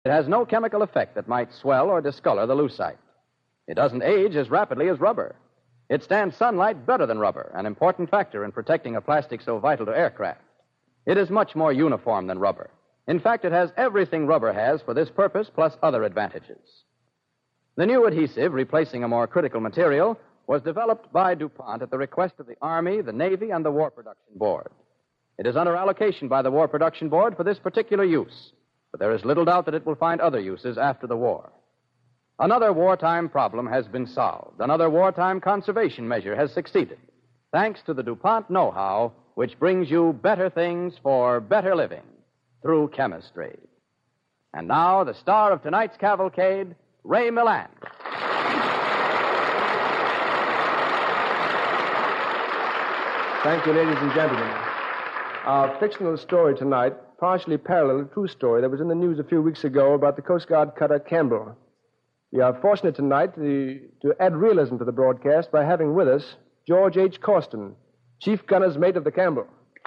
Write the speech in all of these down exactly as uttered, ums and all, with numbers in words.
It has no chemical effect that might swell or discolor the lucite. It doesn't age as rapidly as rubber. It stands sunlight better than rubber, an important factor in protecting a plastic so vital to aircraft. It is much more uniform than rubber. In fact, it has everything rubber has for this purpose, plus other advantages. The new adhesive, replacing a more critical material, was developed by DuPont at the request of the Army, the Navy, and the War Production Board. It is under allocation by the War Production Board for this particular use, but there is little doubt that it will find other uses after the war. Another wartime problem has been solved. Another wartime conservation measure has succeeded, thanks to the DuPont know-how, which brings you better things for better living through chemistry. And now, the star of tonight's cavalcade, Ray Milland. Thank you, ladies and gentlemen. Our fictional story tonight partially parallels a true story that was in the news a few weeks ago about the Coast Guard cutter Campbell. We are fortunate tonight to, to add realism to the broadcast by having with us George H. Causton, chief gunner's mate of the Campbell.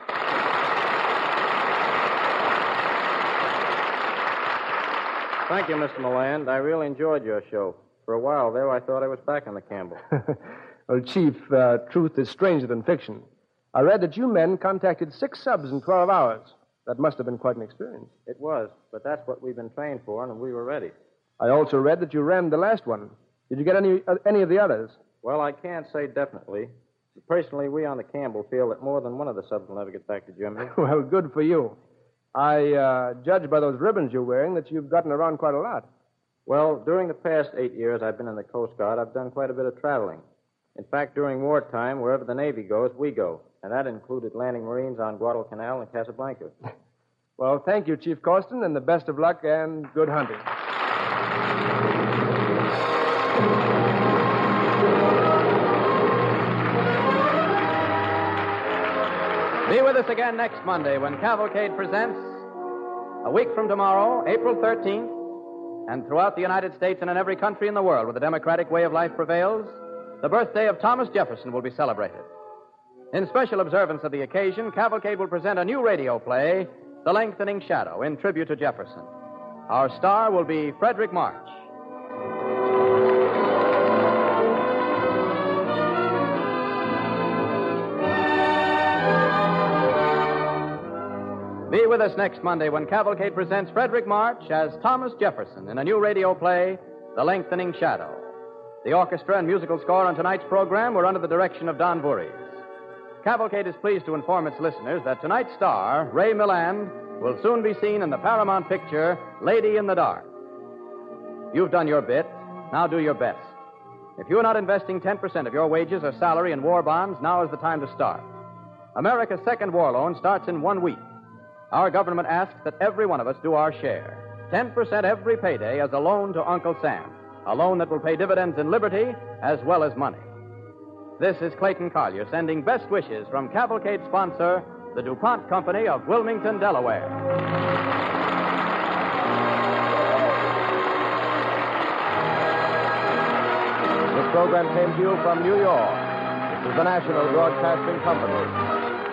Thank you, Mister Milland. I really enjoyed your show. For a while there, I thought I was back on the Campbell. Well, Chief, uh, truth is stranger than fiction. I read that you men contacted six subs in twelve hours. That must have been quite an experience. It was, but that's what we've been trained for, and we were ready. I also read that you ran the last one. Did you get any uh, any of the others? Well, I can't say definitely. Personally, we on the Campbell feel that more than one of the subs will never get back to Germany. Well, good for you. I uh, judge by those ribbons you're wearing that you've gotten around quite a lot. Well, during the past eight years I've been in the Coast Guard, I've done quite a bit of traveling. In fact, during wartime, wherever the Navy goes, we go. And that included landing Marines on Guadalcanal and Casablanca. Well, thank you, Chief Causton, and the best of luck and good hunting. Be with us again next Monday when Cavalcade presents, a week from tomorrow, April thirteenth, and throughout the United States and in every country in the world where the democratic way of life prevails, the birthday of Thomas Jefferson will be celebrated. In special observance of the occasion, Cavalcade will present a new radio play, The Lengthening Shadow, in tribute to Jefferson. Our star will be Frederick March. Be with us next Monday when Cavalcade presents Frederick March as Thomas Jefferson in a new radio play, The Lengthening Shadow. The orchestra and musical score on tonight's program were under the direction of Don Voorhees. Cavalcade is pleased to inform its listeners that tonight's star, Ray Milland, will soon be seen in the Paramount picture, Lady in the Dark. You've done your bit. Now do your best. If you're not investing ten percent of your wages or salary in war bonds, now is the time to start. America's second war loan starts in one week. Our government asks that every one of us do our share. ten percent every payday as a loan to Uncle Sam. A loan that will pay dividends in liberty as well as money. This is Clayton Collier sending best wishes from Cavalcade sponsor, the DuPont Company of Wilmington, Delaware. This program came to you from New York. This is the National Broadcasting Company.